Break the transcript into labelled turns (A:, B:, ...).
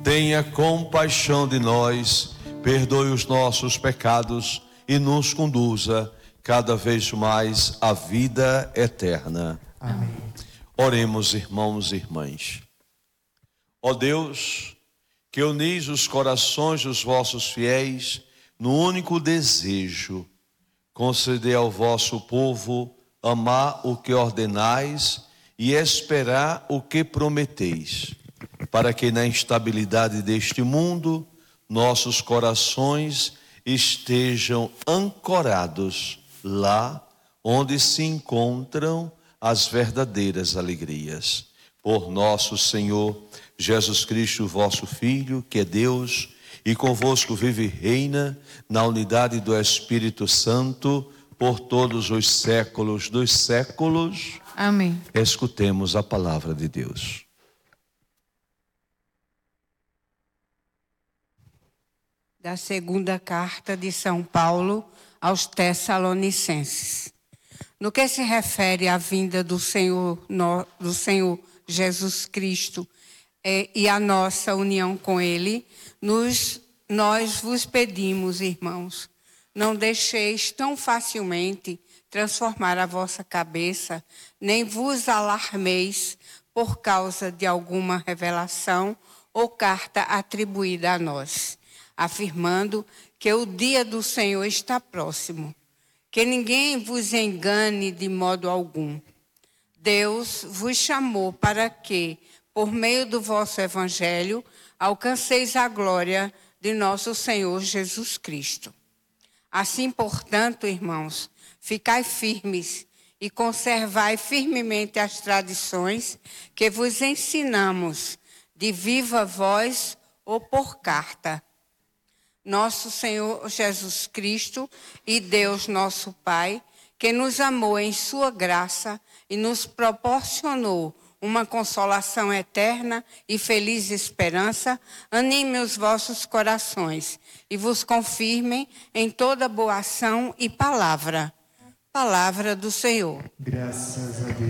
A: Tenha compaixão de nós, perdoe os nossos pecados e nos conduza cada vez mais à vida eterna.
B: Amém.
A: Oremos, irmãos e irmãs. Ó Deus, que unis os corações dos vossos fiéis no único desejo, concedei ao vosso povo amar o que ordenais e esperar o que prometeis, para que na instabilidade deste mundo nossos corações estejam ancorados lá onde se encontram as verdadeiras alegrias. Por nosso Senhor Jesus Cristo, vosso Filho, que é Deus, e convosco vive e reina na unidade do Espírito Santo, por todos os séculos dos séculos.
B: Amém.
A: Escutemos a palavra de Deus.
C: Da segunda carta de São Paulo aos Tessalonicenses. No que se refere à vinda do Senhor Jesus Cristo e a nossa união com Ele, nós vos pedimos, irmãos, não deixeis tão facilmente transformar a vossa cabeça, nem vos alarmeis por causa de alguma revelação ou carta atribuída a nós, afirmando que o dia do Senhor está próximo. Que ninguém vos engane de modo algum. Deus vos chamou para que, por meio do vosso evangelho, alcanceis a glória de nosso Senhor Jesus Cristo. Assim, portanto, irmãos, ficai firmes e conservai firmemente as tradições que vos ensinamos, de viva voz ou por carta. Nosso Senhor Jesus Cristo e Deus nosso Pai, que nos amou em sua graça e nos proporcionou uma consolação eterna e feliz esperança, anime os vossos corações e vos confirmem em toda boa ação e palavra. Palavra do Senhor.
B: Graças a Deus.